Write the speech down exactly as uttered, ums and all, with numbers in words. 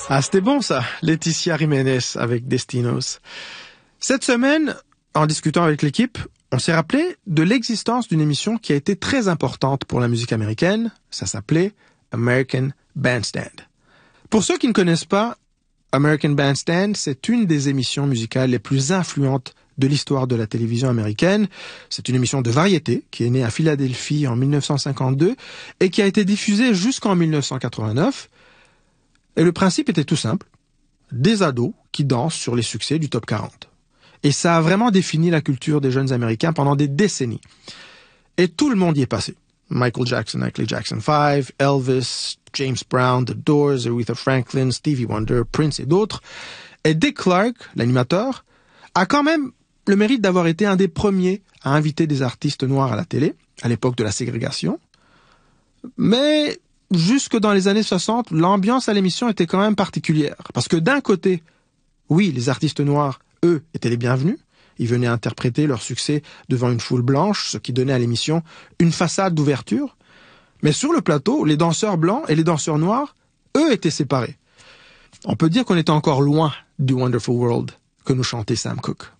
Ah, c'était bon ça, Laetitia Jiménez avec Destinos. Cette semaine, en discutant avec l'équipe, on s'est rappelé de l'existence d'une émission qui a été très importante pour la musique américaine. Ça s'appelait American Bandstand. Pour ceux qui ne connaissent pas, American Bandstand, c'est une des émissions musicales les plus influentes de l'histoire de la télévision américaine. C'est une émission de variété qui est née à Philadelphie en dix-neuf cent cinquante-deux et qui a été diffusée jusqu'en dix-neuf cent quatre-vingt-neuf. Et le principe était tout simple. Des ados qui dansent sur les succès du top quarante. Et ça a vraiment défini la culture des jeunes Américains pendant des décennies. Et tout le monde y est passé. Michael Jackson avec les Jackson five, Elvis, James Brown, The Doors, Aretha Franklin, Stevie Wonder, Prince et d'autres. Et Dick Clark, l'animateur, a quand même le mérite d'avoir été un des premiers à inviter des artistes noirs à la télé, à l'époque de la ségrégation. Mais jusque dans les années soixante, l'ambiance à l'émission était quand même particulière. Parce que d'un côté, oui, les artistes noirs, eux, étaient les bienvenus. Ils venaient interpréter leur succès devant une foule blanche, ce qui donnait à l'émission une façade d'ouverture. Mais sur le plateau, les danseurs blancs et les danseurs noirs, eux, étaient séparés. On peut dire qu'on était encore loin du Wonderful World que nous chantait Sam Cooke.